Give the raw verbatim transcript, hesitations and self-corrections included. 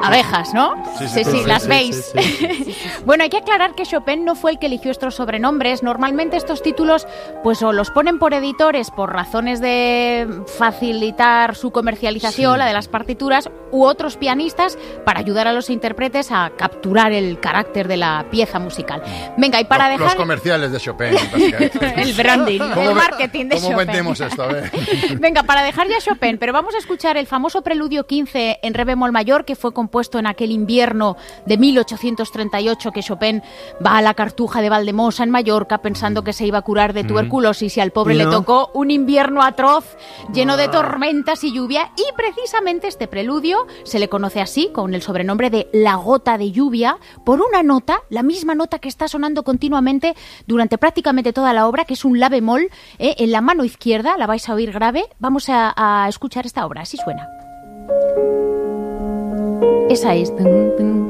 Abejas, ¿no? Sí, sí, sí, sí, sí, las sí, veis. sí, sí, sí. Bueno, hay que aclarar que Chopin no fue el que eligió estos sobrenombres. Normalmente estos títulos pues o los ponen por editores por razones de facilitar su comercialización, sí. la de las partituras, u otros pianistas para ayudar a los intérpretes a capturar el carácter de la pieza musical. Venga, y para los, dejar... Los comerciales de Chopin. El branding, el marketing de ¿cómo Chopin. ¿Cómo vendemos esto? A ver. Venga, para dejar ya Chopin, pero vamos a escuchar el famoso Preludio quince en re bemol mayor, que fue compuesto en aquel invierno de mil ochocientos treinta y ocho, que Chopin va a la Cartuja de Valdemosa en Mallorca pensando que se iba a curar de tuberculosis, y al pobre ¿No? le tocó un invierno atroz, lleno de tormentas y lluvia, y precisamente este preludio se le conoce así, con el sobrenombre de La Gota de Lluvia, por una nota, la misma nota que está sonando continuamente durante prácticamente toda la obra, que es un la bemol, eh, en la mano izquierda, la vais a oír grave. Vamos a, a escuchar esta obra, así suena. Esa es.